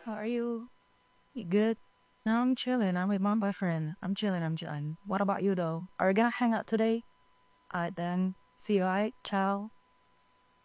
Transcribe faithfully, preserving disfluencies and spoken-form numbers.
How are you? You good? No, I'm chilling. I'm with my boyfriend. I'm chilling. I'm chilling. What about you though? Are we gonna hang out today? Alright then. See you. Alright. Ciao.